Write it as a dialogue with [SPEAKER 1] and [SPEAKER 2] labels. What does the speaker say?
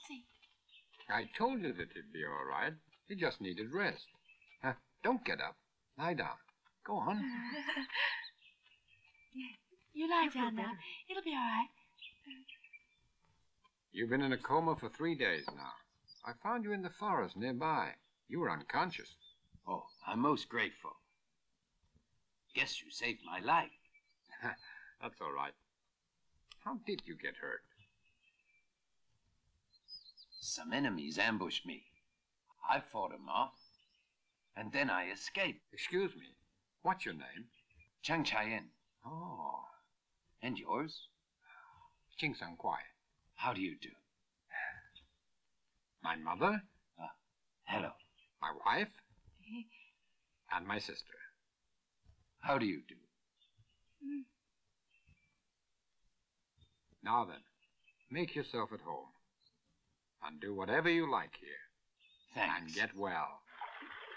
[SPEAKER 1] he?
[SPEAKER 2] I told you that he'd be all right. He just needed rest. Don't get up. Lie down. Go on.
[SPEAKER 1] You lie down now. It'll be all right.
[SPEAKER 2] You've been in a coma for 3 days now. I found you in the forest nearby. You were unconscious.
[SPEAKER 3] Oh, I'm most grateful. Guess you saved my life.
[SPEAKER 2] That's all right. How did you get hurt?
[SPEAKER 3] Some enemies ambushed me. I fought them off, and then I escaped.
[SPEAKER 2] Excuse me. What's your name?
[SPEAKER 3] Chang Chai-en.
[SPEAKER 2] Oh.
[SPEAKER 3] And yours?
[SPEAKER 2] Ching Sang Kwai.
[SPEAKER 3] How do you do?
[SPEAKER 2] My mother?
[SPEAKER 3] Hello.
[SPEAKER 2] My wife? And my sister.
[SPEAKER 3] How do you do?
[SPEAKER 2] Now then, make yourself at home. And do whatever you like here.
[SPEAKER 3] Thanks.
[SPEAKER 2] And get well.